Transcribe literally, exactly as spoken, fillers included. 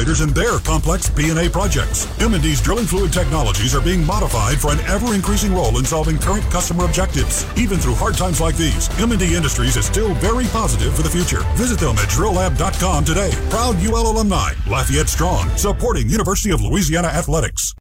operators in their complex P and A projects. M and D's drilling fluid technologies are being modified for an ever-increasing role in solving current customer objectives. Even through hard times like these, M and D Industries is still very positive for the future. Visit them at drill lab dot com today. Proud U L alumni, Lafayette Strong, supporting University of Louisiana Athletics.